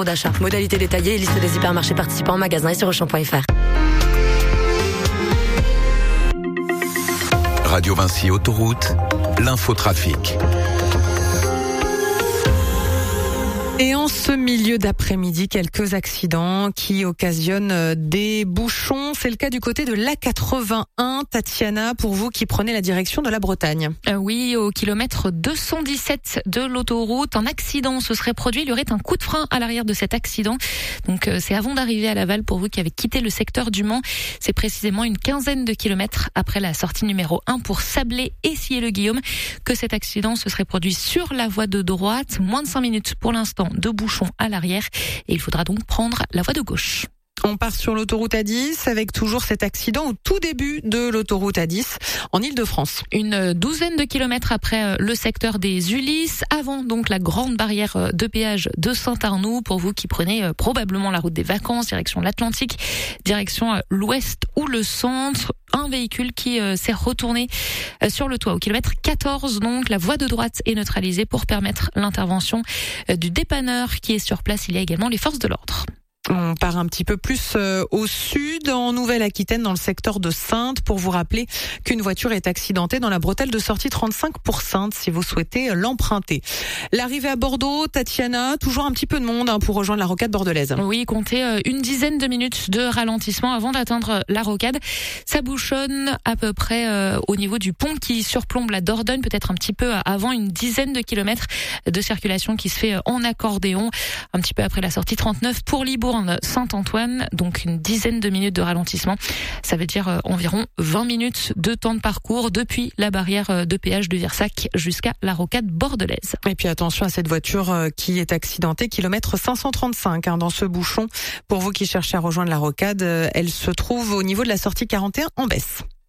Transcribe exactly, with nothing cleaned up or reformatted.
d'achat. Modalité détaillée et liste des hypermarchés participants en magasin et sur auchan point f r. Radio Vinci Autoroute, l'infotrafic. Et en ce milieu d'après-midi, quelques accidents qui occasionnent des bouchons. C'est le cas du côté de l'A quatre-vingt-un. Tatiana, pour vous qui prenez la direction de la Bretagne. Euh, oui, au kilomètre deux cent dix-sept de l'autoroute, un accident se serait produit. Il y aurait un coup de frein à l'arrière de cet accident. Donc euh, c'est avant d'arriver à Laval pour vous qui avez quitté le secteur du Mans. C'est précisément une quinzaine de kilomètres après la sortie numéro un pour Sablé et Sillé-le-Guillaume que cet accident se serait produit sur la voie de droite. Moins de cinq minutes pour l'instant de bouchons à l'arrière et il faudra donc prendre la voie de gauche. On part sur l'autoroute A dix avec toujours cet accident au tout début de l'autoroute A dix en Île-de-France. Une douzaine de kilomètres après le secteur des Ulysses, avant donc la grande barrière de péage de Saint-Arnoux, pour vous qui prenez probablement la route des vacances, direction l'Atlantique, direction l'ouest ou le centre. Un véhicule qui euh, s'est retourné euh, sur le toit. Au kilomètre quatorze, donc, la voie de droite est neutralisée pour permettre l'intervention euh, du dépanneur qui est sur place. Il y a également les forces de l'ordre. On part un petit peu plus euh, au sud, en Nouvelle-Aquitaine, dans le secteur de Saintes, pour vous rappeler qu'une voiture est accidentée dans la bretelle de sortie trente-cinq pour Saintes, si vous souhaitez l'emprunter. L'arrivée à Bordeaux, Tatiana, toujours un petit peu de monde hein, pour rejoindre la rocade bordelaise. Oui, comptez euh, une dizaine de minutes de ralentissement avant d'atteindre la rocade. Ça bouchonne à peu près euh, au niveau du pont qui surplombe la Dordogne, peut-être un petit peu avant, une dizaine de kilomètres de circulation qui se fait en accordéon, un petit peu après la sortie trente-neuf pour Libourne. Saint-Antoine, donc une dizaine de minutes de ralentissement. Ça veut dire euh, environ vingt minutes de temps de parcours depuis la barrière de péage de Virsac jusqu'à la rocade bordelaise. Et puis attention à cette voiture euh, qui est accidentée, kilomètre cinq cent trente-cinq hein, dans ce bouchon. Pour vous qui cherchez à rejoindre la rocade, euh, elle se trouve au niveau de la sortie quarante et un en baisse.